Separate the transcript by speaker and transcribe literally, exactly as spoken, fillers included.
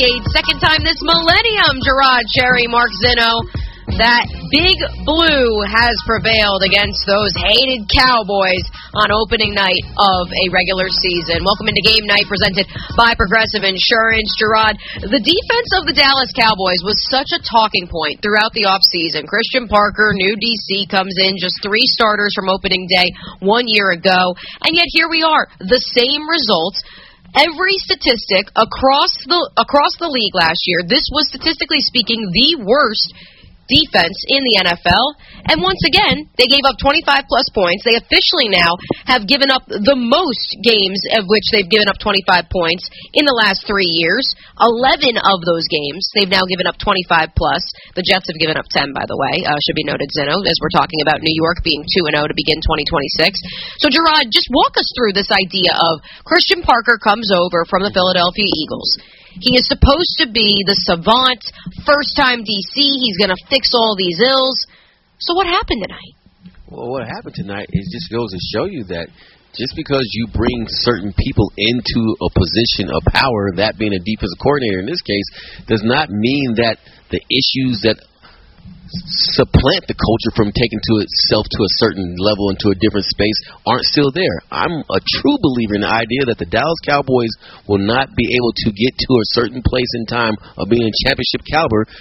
Speaker 1: decade, second time this millennium, Gerard Cherry, Mark Zinno. That big blue has prevailed against those hated Cowboys on opening night of a regular season. Welcome into Game Night, presented by Progressive Insurance. Gerard, the defense of the Dallas Cowboys was such a talking point throughout the offseason. Christian Parker, new D C, comes in, just three starters from opening day one year ago. And yet here we are, the same results. Every statistic across the across the league last year, this was statistically speaking the worst defense in the N F L, and once again, they gave up twenty-five plus points. They officially now have given up the most games of which they've given up twenty-five points in the last three years. eleven of those games, they've now given up twenty-five plus. The Jets have given up ten, by the way, uh, should be noted, Zinno, as we're talking about New York being two and oh to begin twenty twenty-six. So, Gerard, just walk us through this idea of Christian Parker comes over from the Philadelphia Eagles. He is supposed to be the savant, first-time D C. He's going to fix all these ills. So what happened tonight?
Speaker 2: Well, what happened tonight is just goes to show you that just because you bring certain people into a position of power, that being a defensive coordinator in this case, does not mean that the issues that supplant the culture from taking to itself to a certain level into a different space aren't still there. I'm a true believer in the idea that the Dallas Cowboys will not be able to get to a certain place in time of being championship caliber